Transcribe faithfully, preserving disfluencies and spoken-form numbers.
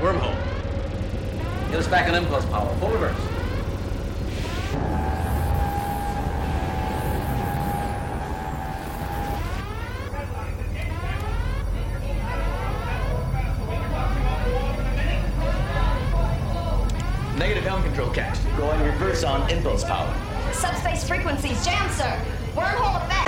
Wormhole. Get us back on impulse power. Full reverse. Negative helm control catch. Going reverse on impulse power. Subspace frequencies, jam, sir. Wormhole effect.